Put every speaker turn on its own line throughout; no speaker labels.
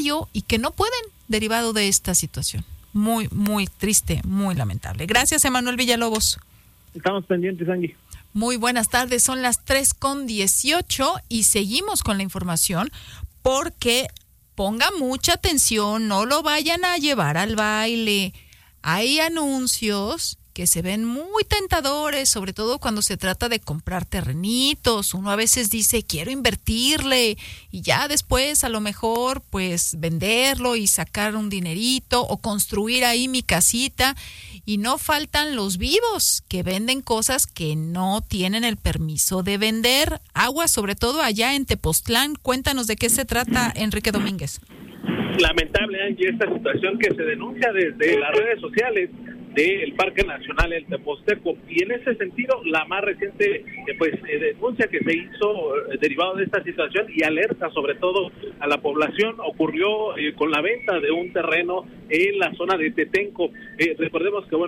y que no pueden, derivado de esta situación. Muy, muy triste, muy lamentable. Gracias, Emanuel Villalobos.
Estamos pendientes, Angie.
Muy buenas tardes, son las 3:18 y seguimos con la información porque ponga mucha atención, no lo vayan a llevar al baile. Hay anuncios que se ven muy tentadores, sobre todo cuando se trata de comprar terrenitos. Uno a veces dice, quiero invertirle, y ya después a lo mejor pues venderlo y sacar un dinerito o construir ahí mi casita. Y no faltan los vivos que venden cosas que no tienen el permiso de vender. Agua, sobre todo allá en Tepoztlán. Cuéntanos de qué se trata, Enrique Domínguez.
Lamentable, Angie, esta situación que se denuncia desde las redes sociales del Parque Nacional El Teposteco, y en ese sentido la más reciente denuncia que se hizo derivado de esta situación y alerta sobre todo a la población ocurrió con la venta de un terreno en la zona de Tetenco. Recordemos que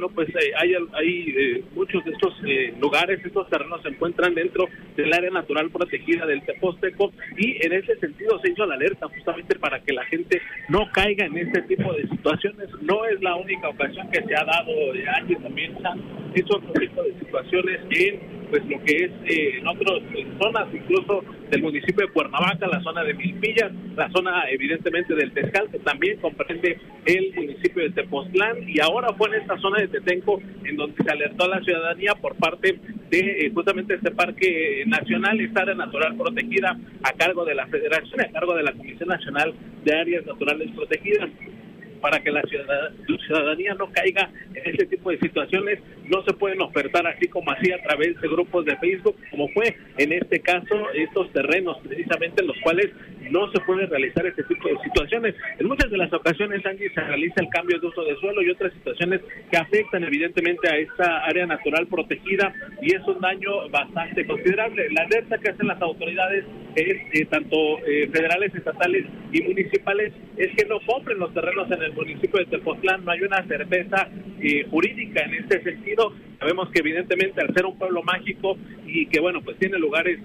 hay muchos de estos lugares, estos terrenos se encuentran dentro del área natural protegida del Teposteco, y en ese sentido se hizo la alerta justamente para que la gente no caiga en este tipo de situaciones. No es la única ocasión que se ha dado, Angie, también se hizo otro tipo de situaciones en lo que es en otras zonas, incluso del municipio de Cuernavaca, la zona de Milpillas, la zona evidentemente del Tezcal, que también comprende el municipio de Tepoztlán, y ahora fue en esta zona de Tetenco en donde se alertó a la ciudadanía por parte de justamente este Parque Nacional, esta área natural protegida a cargo de la Federación, a cargo de la Comisión Nacional de Áreas Naturales Protegidas, para que la ciudadanía no caiga en ese tipo de situaciones. No se pueden ofertar así como así a través de grupos de Facebook, como fue en este caso estos terrenos precisamente en los cuales no se puede realizar este tipo de situaciones. En muchas de las ocasiones, Angie, se realiza el cambio de uso de suelo y otras situaciones que afectan evidentemente a esta área natural protegida, y es un daño bastante considerable. La alerta que hacen las autoridades es tanto federales, estatales y municipales es que no compren los terrenos en el municipio de Tepoztlán. No hay una certeza jurídica en este sentido. Sabemos que evidentemente al ser un pueblo mágico y que pues tiene lugares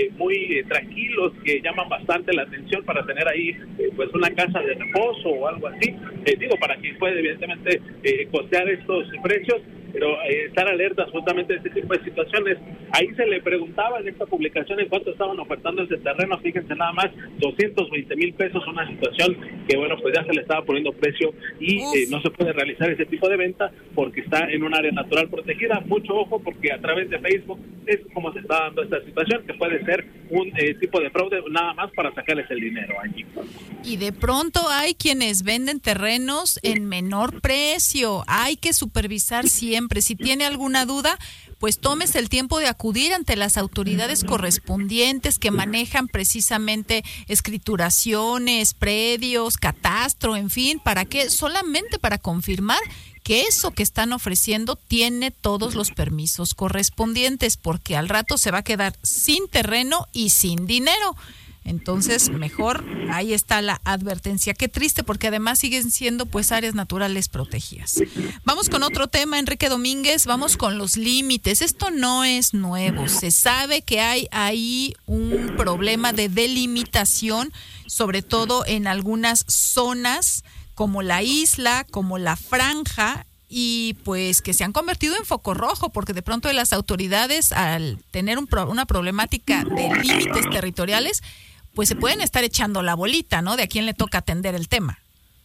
muy tranquilos que llaman bastante la atención para tener ahí una casa de reposo o algo así, para quien puede evidentemente costear estos precios, pero estar alertas justamente de este tipo de situaciones. Ahí se le preguntaba en esta publicación en cuánto estaban ofertando ese terreno. Fíjense nada más, 220,000 pesos, una situación que ya se le estaba poniendo precio y no se puede realizar ese tipo de venta porque está en un área natural protegida. Mucho ojo, porque a través de Facebook es como se está dando esta situación, que puede ser un tipo de fraude nada más para sacarles el dinero allí.
Y de pronto hay quienes venden terrenos en menor precio. Hay que supervisar siempre. Si tiene alguna duda, pues tómese el tiempo de acudir ante las autoridades correspondientes que manejan precisamente escrituraciones, predios, catastro, en fin, ¿para qué? Solamente para confirmar que eso que están ofreciendo tiene todos los permisos correspondientes, porque al rato se va a quedar sin terreno y sin dinero. Entonces, mejor, ahí está la advertencia. Qué triste, porque además siguen siendo áreas naturales protegidas. Vamos con otro tema, Enrique Domínguez, vamos con los límites. Esto no es nuevo, se sabe que hay ahí un problema de delimitación, sobre todo en algunas zonas como la isla, como la franja, y que se han convertido en foco rojo, porque de pronto las autoridades, al tener una problemática de límites territoriales, se pueden estar echando la bolita, ¿no? De a quién le toca atender el tema.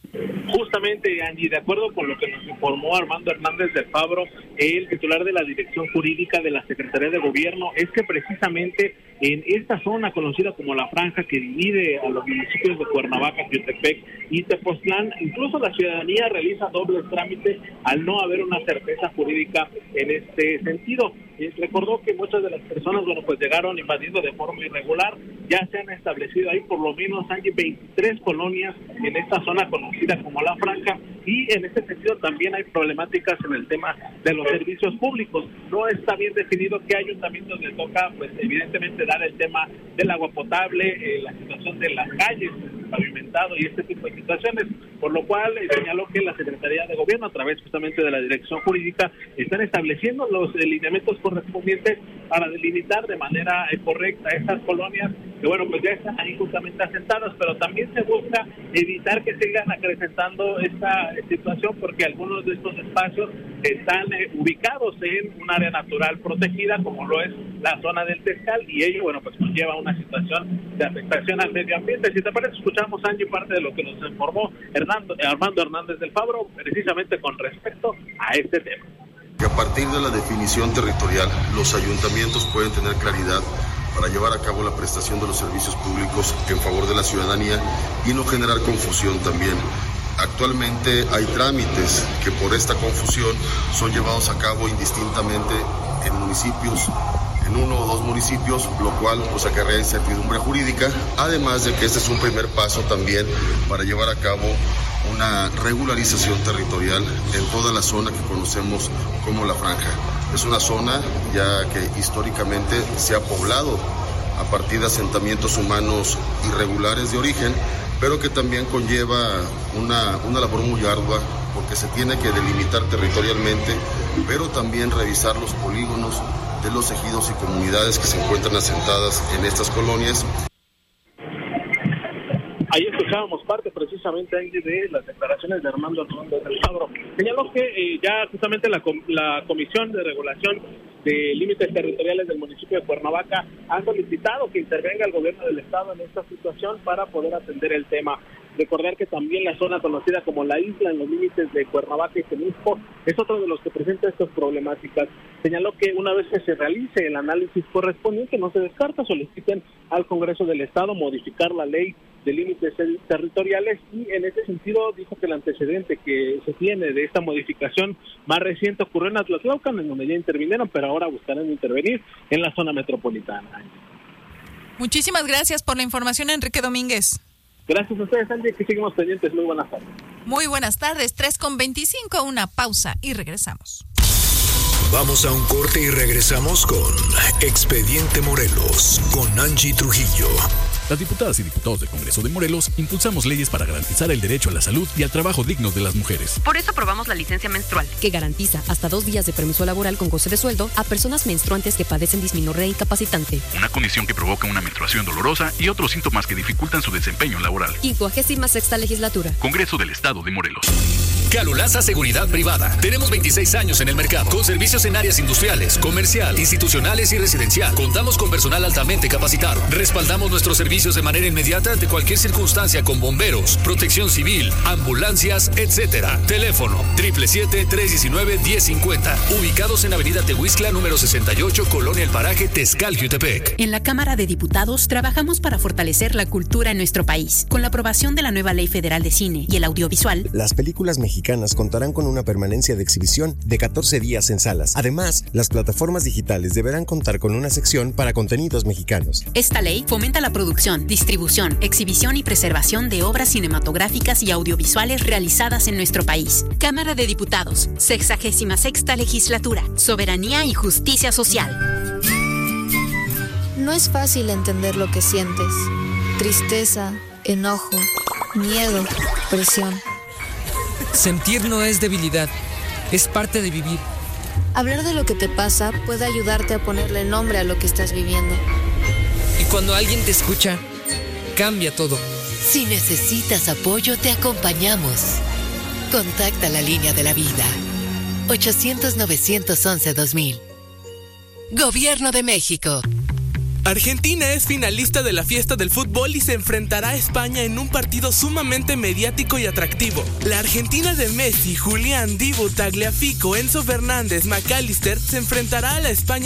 Justamente, Angie, de acuerdo con lo que nos informó Armando Hernández del Fabro, el titular de la Dirección Jurídica de la Secretaría de Gobierno, es que precisamente en esta zona conocida como la franja que divide a los municipios de Cuernavaca, Jiotepec y Tepoztlán, incluso la ciudadanía realiza dobles trámites al no haber una certeza jurídica en este sentido. Recordó que muchas de las personas, llegaron invadiendo de forma irregular. Ya se han establecido ahí por lo menos 23 colonias en esta zona conocida como la franja, y en este sentido también hay problemáticas en el tema de los servicios públicos. No está bien definido qué ayuntamientos le toca, evidentemente dar el tema del agua potable, la situación de las calles, pavimentado y este tipo de situaciones, por lo cual señaló que la Secretaría de Gobierno, a través justamente de la Dirección Jurídica, están estableciendo los lineamientos correspondientes para delimitar de manera correcta estas colonias que bueno, pues ya están ahí justamente asentadas, pero también se busca evitar que sigan acrecentando esta situación, porque algunos de estos espacios están ubicados en un área natural protegida, como lo es la zona del Tezcal, y ello, bueno, pues conlleva una situación de afectación al medio ambiente. Si te parece, escuchamos, Angie, parte de lo que nos informó Armando Hernández del Fabro, precisamente con respecto a este tema.
Que a partir de la definición territorial, los ayuntamientos pueden tener claridad para llevar a cabo la prestación de los servicios públicos en favor de la ciudadanía y no generar confusión también. Actualmente hay trámites que por esta confusión son llevados a cabo indistintamente en municipios, en uno o dos municipios, lo cual pues acarrea incertidumbre jurídica, además de que este es un primer paso también para llevar a cabo una regularización territorial en toda la zona que conocemos como la Franja. Es una zona ya que históricamente se ha poblado a partir de asentamientos humanos irregulares de origen, pero que también conlleva una labor muy ardua, porque se tiene que delimitar territorialmente, pero también revisar los polígonos de los ejidos y comunidades que se encuentran asentadas en estas colonias.
Ahí escuchábamos parte precisamente de las declaraciones de Armando Hernández del Fabro. Señaló que ya justamente la Comisión de Regulación de Límites Territoriales del municipio de Cuernavaca ha solicitado que intervenga el gobierno del estado en esta situación para poder atender el tema. Recordar que también la zona conocida como La Isla, en los límites de Cuernavaca y Temisco, es otro de los que presenta estas problemáticas. Señaló que una vez que se realice el análisis correspondiente, no se descarta, soliciten al Congreso del Estado modificar la ley de límites territoriales, y en ese sentido dijo que el antecedente que se tiene de esta modificación más reciente ocurrió en Atlatlaucan, en donde ya intervinieron, pero ahora buscarán intervenir en la zona metropolitana.
Muchísimas gracias por la información, Enrique Domínguez.
Gracias a ustedes, Angie, que seguimos pendientes. Muy buenas tardes.
Muy buenas tardes, 3:25, una pausa y regresamos.
Vamos a un corte y regresamos con Expediente Morelos, con Angie Trujillo.
Las diputadas y diputados del Congreso de Morelos impulsamos leyes para garantizar el derecho a la salud y al trabajo digno de las mujeres.
Por eso aprobamos la licencia menstrual, que garantiza hasta 2 días de permiso laboral con goce de sueldo a personas menstruantes que padecen dismenorrea incapacitante.
Una condición que provoca una menstruación dolorosa y otros síntomas que dificultan su desempeño laboral.
56ª legislatura.
Congreso del Estado de Morelos.
Calulaza Seguridad Privada. Tenemos 26 años en el mercado, con servicios en áreas industriales, comercial, institucionales y residencial. Contamos con personal altamente capacitado. Respaldamos nuestros servicios de manera inmediata ante cualquier circunstancia con bomberos, protección civil, ambulancias, etc. Teléfono 777-319-1050. Ubicados en Avenida Tehuistla, número 68, Colonia El Paraje, Tezcal, Jutepec.
En la Cámara de Diputados trabajamos para fortalecer la cultura en nuestro país. Con la aprobación de la nueva Ley Federal de Cine y el audiovisual,
las películas mexicanas contarán con una permanencia de exhibición de 14 días en salas. Además, las plataformas digitales deberán contar con una sección para contenidos mexicanos.
Esta ley fomenta la producción, distribución, exhibición y preservación de obras cinematográficas y audiovisuales realizadas en nuestro país. Cámara de Diputados, 66ª legislatura, soberanía y justicia social.
No es fácil entender lo que sientes. Tristeza, enojo, miedo, presión.
Sentir no es debilidad, es parte de vivir.
Hablar de lo que te pasa puede ayudarte a ponerle nombre a lo que estás viviendo.
Y cuando alguien te escucha, cambia todo.
Si necesitas apoyo, te acompañamos. Contacta la línea de la vida. 800-911-2000. Gobierno de México.
Argentina es finalista de la fiesta del fútbol y se enfrentará a España en un partido sumamente mediático y atractivo. La Argentina de Messi, Julián, Dibu, Tagliafico, Enzo Fernández, McAllister se enfrentará a la España